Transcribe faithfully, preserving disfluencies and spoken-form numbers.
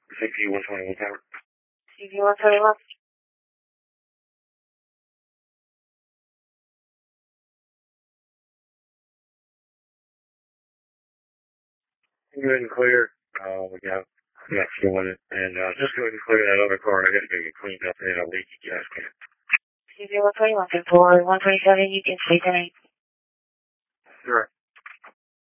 C P one twenty-one tower. C P one twenty-one. Go ahead and clear. Uh, we got, we got fuel in it. And, uh, just go ahead and clear that other car. I gotta go get cleaned up in a leaky gas can. C P one twenty-one, for one twenty-seven, you can stay tonight. Right.